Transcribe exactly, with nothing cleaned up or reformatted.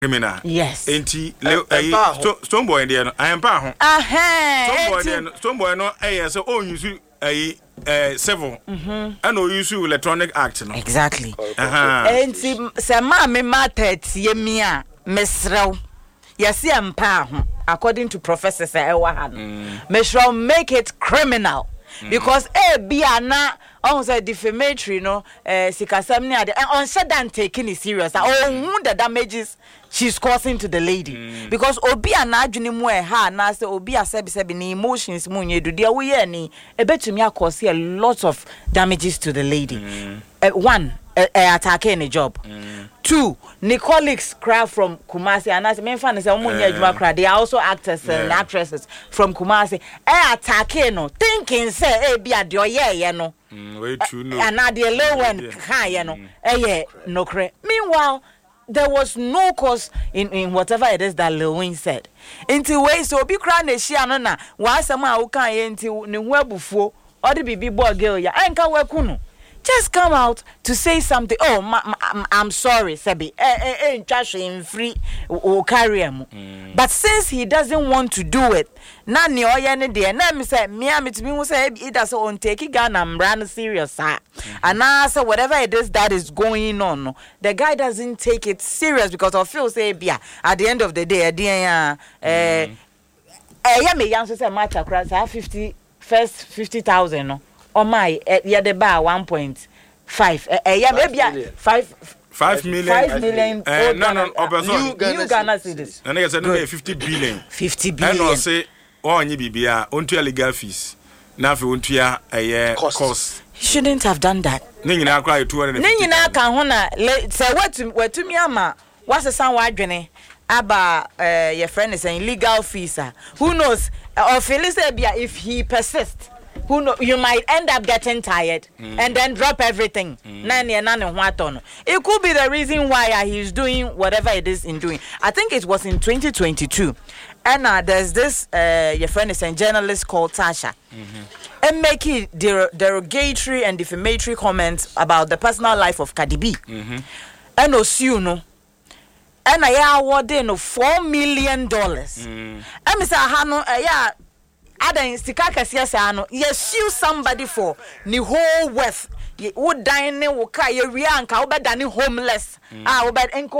criminal. Yes. Enti Stone Boy there I am pa. Aha. Stone Boy there Stone Boy no eh so on use eh eh civil. Mhm. And no use electronic act no. Exactly. Aha. Enti se ma me ma thirty mi a mesrew. Yesi ampa ho according to Professor Ewa ha no. Me shall make it criminal. Because eh bia na on say defamatory no eh sikasam ni ade on said and taking it serious oh who the damages she's causing to the lady mm. because obi ana adwene mu e ha na say obi asebi sebi ni emotions mu nyedu de wo ye ni e betumi cause a lot of damages to the lady mm. uh, one uh, uh, attacking the job mm. two ni colleagues cry from Kumasi and as me fan say omunye adwuma cry they are also actors yeah. and actresses from Kumasi e attacking no thinking say e bia de oye ye no way too no and na the low one kan ye no eh no kre meanwhile there was no cause in in whatever it is that Lewin said until way so obi kra na hia no na wa asem a wo kan ye until ne hu abufuo or the bibi boy girl ya enka waku no just come out to say something. Oh, ma, ma, I'm sorry, Sebi. Eh, eh, eh, trash him free or carry him. But since he doesn't want to do it, na ni oya ne de. Na me say, me am to me say it does on take it gun and brand serious, sir. And now say whatever it is that is going on, the guy doesn't take it serious because of feel say bia at the end of the day, eh, eh, eh, yeah, me young say match across fifty first fifty thousand no. Oh my, yeah, the bar one point five. Eh, yeah, maybe five. Five million. Five million. Uh, no, no, no. New Ghana cedis. And I said no, fifty billion. Fifty billion. And I say, oh, you be bia, onto your legal fees. Now for onto your a cost. He shouldn't have done that. Ningi na cry two hundred. Ningi na kan hona. Say what? What to me ama? What's the sound wadwene? Aba, uh, your friend is saying legal fees. Who knows? Or Phyllis Ebia, if he persists. Who know, you might end up getting tired mm. and then drop everything. Mm. It could be the reason why uh, he's doing whatever it is in doing. I think it was in twenty twenty-two. And uh, there's this, uh, your friend is a journalist called Tasha. Mm-hmm. And making der- derogatory and defamatory comments about the personal life of Cardi B. Mm-hmm. And Osuno. And I awarded no four million dollars. Mm. And Mister Hano, yeah. Adan sika kase say no you sue somebody for ni whole worth wo dan ne wo ka ye wi anka wo be dane homeless ah wo be